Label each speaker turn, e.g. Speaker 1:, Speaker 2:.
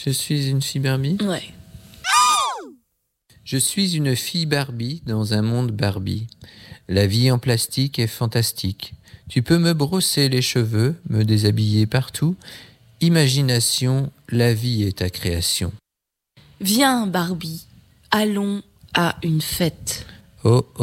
Speaker 1: Je suis une fille Barbie?
Speaker 2: Ouais.
Speaker 1: Je suis une fille Barbie dans un monde Barbie. La vie en plastique est fantastique. Tu peux me brosser les cheveux, me déshabiller partout. Imagination, la vie est ta création.
Speaker 2: Viens, Barbie, allons à une fête.
Speaker 1: Oh, oh.